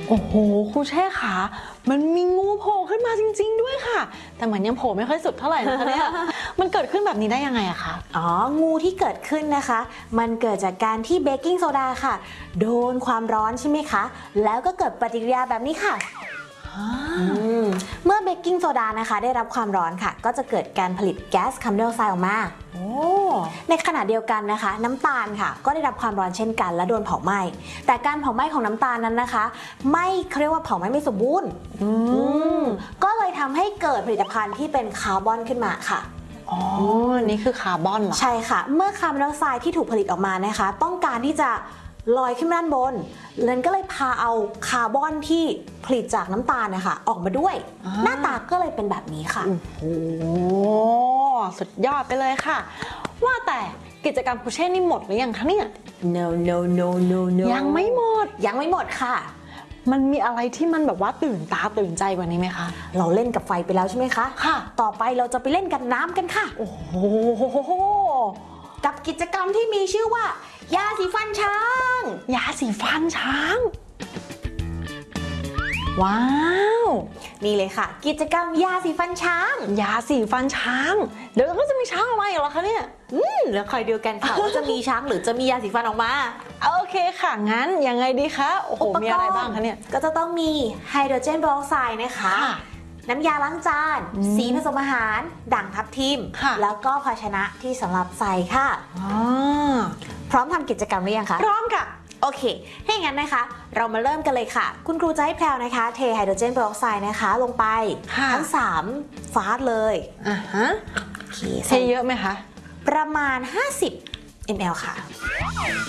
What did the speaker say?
โอ้โหครูเช่ค่ะมันมีงูโผล่ขึ้นมาจริงๆด้วยค่ะแต่เหมือนยังโผล่ไม่ค่อยสุดเท่าไหร่นะคะเนี่ย มันเกิดขึ้นแบบนี้ได้ยังไงอะคะงูที่เกิดขึ้นนะคะมันเกิดจากการที่เบกกิ้งโซดาค่ะโดนความร้อนใช่ไหมคะแล้วก็เกิดปฏิกิริยาแบบนี้ค่ะเมื่อเบกกิ้งโซดานะคะได้รับความร้อนค่ะก็จะเกิดการผลิตแก๊สคาร์บอนไดออกไซด์ออกมาในขณะเดียวกันนะคะน้ำตาลค่ะก็ได้รับความร้อนเช่นกันและโดนเผาไหม้แต่การเผาไหม้ของน้ำตาลนั้นนะคะไม่เขาเรียกว่าเผาไหม้ไม่สมบูรณ์ก็เลยทำให้เกิดผลิตภัณฑ์ที่เป็นคาร์บอนขึ้นมาค่ะนี่คือคาร์บอนเหรอใช่ค่ะเมื่อคาร์บอนไดออกไซด์ที่ถูกผลิตออกมานะคะต้องการที่จะลอยขึ้นด้านบนเลยก็เลยพาเอาคาร์บอนที่ผลิตจากน้ำตาลนะคะออกมาด้วยหน้าตาก็เลยเป็นแบบนี้ค่ะโอ้โหสุดยอดไปเลยค่ะว่าแต่กิจกรรมครูเช่นี่หมดหรือยังคะเนี่ย no ยังไม่หมดค่ะมันมีอะไรที่มันแบบว่าตื่นตาตื่นใจกว่านี้ไหมคะเราเล่นกับไฟไปแล้วใช่ไหมคะค่ะต่อไปเราจะไปเล่นกับน้ำกันค่ะโอ้โหกับกิจกรรมที่มีชื่อว่ายาสีฟันช้างยาสีฟันช้างว้าวนี่เลยค่ะกิจกรรมยาสีฟันช้างยาสีฟันช้างเดี๋ยวก็จะมีช้างออกมาอีกเหรอคะเนี่ยแล้วคอยดูกันค่ะว่าจะมีช้างหรือจะมียาสีฟันออกมาโอเคค่ะงั้นยังไงดีคะโอ้โหมีอะไรบ้างคะเนี่ยก็จะต้องมีไฮโดรเจนเปอร์ออกไซด์นะคะน้ำยาล้างจานสีผสมอาหารด่างทับทิมแล้วก็ภาชนะที่สำหรับใส่ค่ะพร้อมทำกิจกรรมหรือยังคะพร้อมค่ะโอเคถ้าอย่างนั้นนะคะเรามาเริ่มกันเลยค่ะคุณครูจะให้แพรวนะคะเทไฮโดรเจนเปอร์ออกไซด์นะคะลงไปทั้ง3ฟาสเลยเทเยอะไหมคะประมาณ50 ml ค่ะ